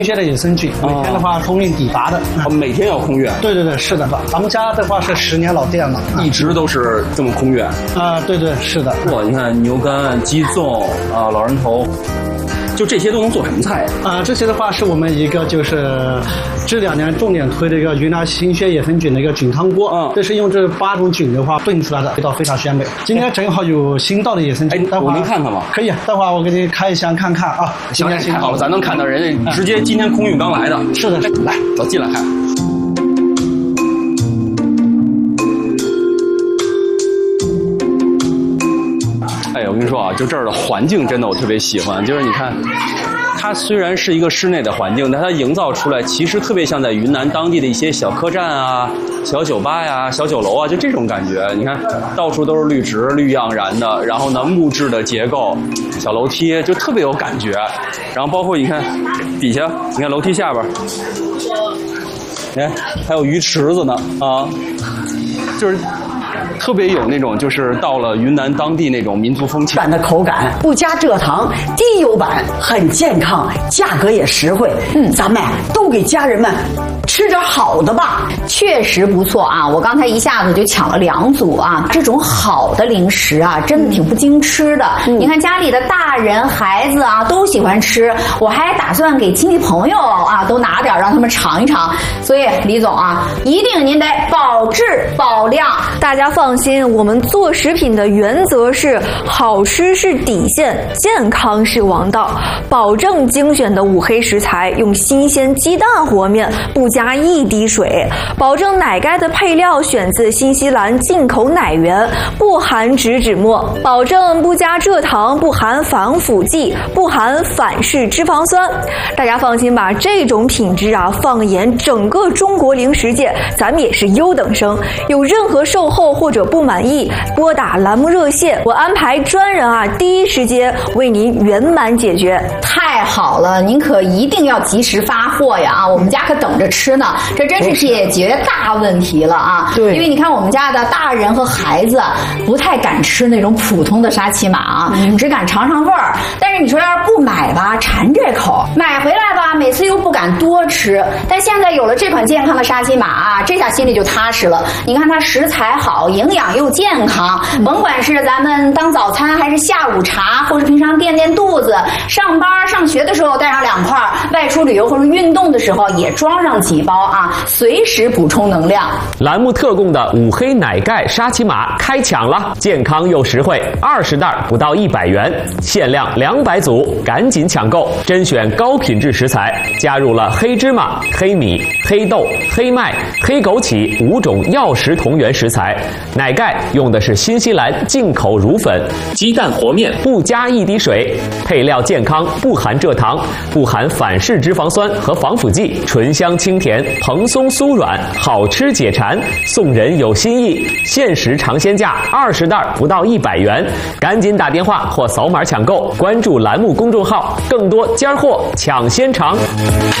鲜的野生菌，每天的话空运抵达的。 每天要空运？ 对对对，是的。咱们家的话是10年老店了， 一直都是这么空运。 对对是的。 哇，你看牛肝、鸡枞啊、老人头。就这些都能做什么菜呀？ 这些的话是我们一个就是这2年重点推的一个云南新鲜野生菌的一个菌汤锅。这是用这8种菌的话炖出来的，味道非常鲜美。今天正好有新到的野生菌， 我能看看吗？ 可以，待会儿我给你开一箱看看啊。 行，太好了，咱能看到人家直接今天空运刚来的。 是的， 来，走进来看。我跟你说啊，就这儿的环境真的我特别喜欢，就是你看，它虽然是一个室内的环境，但它营造出来其实特别像在云南当地的一些小客栈啊、小酒吧呀、小酒楼啊，就这种感觉。你看，到处都是绿植、绿盎然的，然后呢，木质的结构、小楼梯，就特别有感觉。然后包括你看底下，你看楼梯下边，哎，还有鱼池子呢啊，就是。特别有那种就是到了云南当地那种民族风情。 版的口感不加蔗糖，低油版，很健康，价格也实惠。咱们都给家人们吃点好的吧。 确实不错啊！我刚才一下子就抢了2组啊！这种好的零食啊，真的挺不经吃的。你看家里的大人、孩子啊都喜欢吃，我还打算给亲戚朋友啊都拿点，让他们尝一尝。所以李总啊，一定您得保质保量。 大家放心，我们做食品的原则是好吃是底线，健康是王道，保证精选的5黑食材，用新鲜鸡蛋和面，不加1滴水，保证奶盖的配料选自新西兰进口奶源，不含植脂末，保证不加蔗糖，不含防腐剂，不含反式脂肪酸。大家放心吧，这种品质啊，放眼整个中国零食界，咱们也是优等生。有任何售后或者不满意，拨打栏目热线，我安排专人啊，第一时间为您圆满解决。 太好了，您可一定要及时发货呀！啊，我们家可等着吃呢，这真是解决大问题了啊！对，因为你看我们家的大人和孩子不太敢吃那种普通的沙琪玛啊，只敢尝尝味儿。但是你说要是不买吧，馋这口；买回来吧，每次又不敢多吃。但现在有了这款健康的沙琪玛啊，这下心里就踏实了。你看它食材好，营养又健康，甭管是咱们当早餐还是下午茶，或是平常垫垫肚子，上班上学的时候带上2块，外出旅游或者运动的时候也装上几包啊，随时补充能量。 栏目特供的5黑奶盖沙琪玛开抢了，健康又实惠，20袋不到100元，限量200组，赶紧抢购！甄选高品质食材，加入了黑芝麻、黑米、黑豆、黑麦、黑枸杞5种药食同源食材。奶盖用的是新西兰进口乳粉，鸡蛋和面不加1滴水，配料健康，不含蔗糖，不含反式脂肪酸和防腐剂，醇香清甜，蓬松酥软，好吃解馋。送人有心意，限时尝鲜价20袋不到100元，赶紧打电话或扫码抢购，关注栏目公众号，更多尖货抢先尝。